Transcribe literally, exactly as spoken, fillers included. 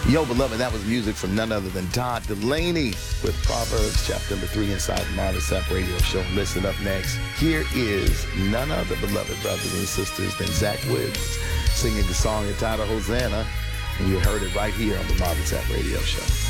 Yo, beloved, that was music from none other than Todd Dulaney with Proverbs chapter number three inside the Marvin Sapp Radio Show. Listen up next. Here is none other, beloved brothers and sisters, than Zach Woods singing the song entitled Hosanna. And you heard it right here on the Marvin Sapp Radio Show.